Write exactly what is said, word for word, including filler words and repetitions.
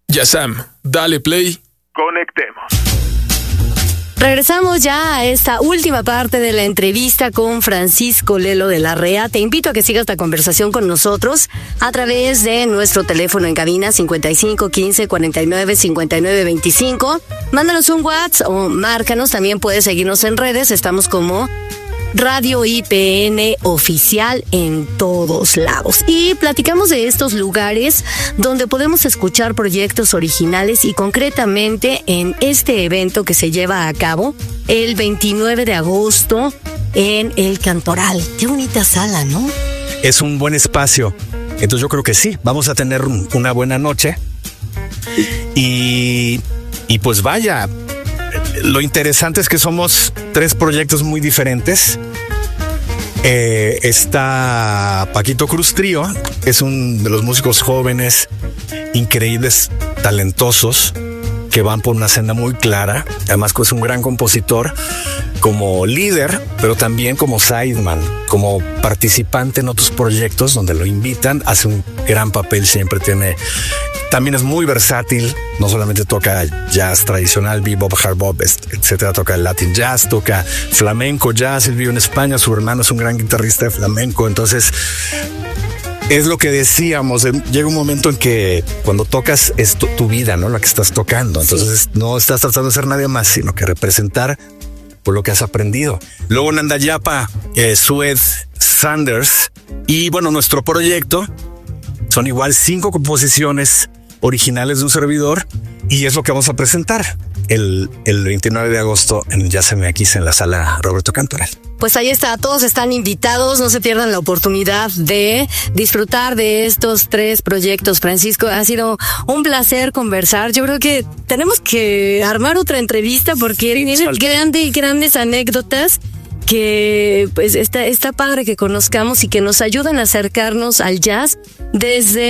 Yazam, dale play. Conectemos. Regresamos ya a esta última parte de la entrevista con Francisco Lelo de la Rea. Te invito a que sigas la conversación con nosotros a través de nuestro teléfono en cabina cincuenta y cinco quince cuarenta y nueve cincuenta y nueve veinticinco. Mándanos un WhatsApp o márcanos. También puedes seguirnos en redes. Estamos como Radio I P N Oficial en todos lados. Y platicamos de estos lugares donde podemos escuchar proyectos originales y concretamente en este evento que se lleva a cabo el veintinueve de agosto en El Cantoral. Qué bonita sala, ¿no? Es un buen espacio. Entonces yo creo que sí, vamos a tener una buena noche. Y, y pues vaya, lo interesante es que somos tres proyectos muy diferentes. Eh, está Paquito Cruz Trío, es un de los músicos jóvenes, increíbles, talentosos, que van por una senda muy clara. Además, es un gran compositor como líder, pero también como sideman, como participante en otros proyectos donde lo invitan. Hace un gran papel, siempre tiene... También es muy versátil, no solamente toca jazz tradicional, bebop, hard bop, etcétera, toca Latin jazz, toca flamenco jazz. Él vive en España, su hermano es un gran guitarrista de flamenco. Entonces, es lo que decíamos, llega un momento en que cuando tocas es tu, tu vida, ¿no? La que estás tocando. Entonces, sí, no estás tratando de ser nadie más, sino que representar por lo que has aprendido. Luego Nandayapa, eh, Sued Sanders. Y bueno, nuestro proyecto son igual cinco composiciones originales de un servidor y es lo que vamos a presentar el, el veintinueve de agosto en Ya Se Me Aquí en la sala Roberto Cantoral. Pues ahí está, todos están invitados, no se pierdan la oportunidad de disfrutar de estos tres proyectos. Francisco, ha sido un placer conversar. Yo creo que tenemos que armar otra entrevista porque tienen grandes, grandes anécdotas que pues está, está padre que conozcamos y que nos ayudan a acercarnos al jazz desde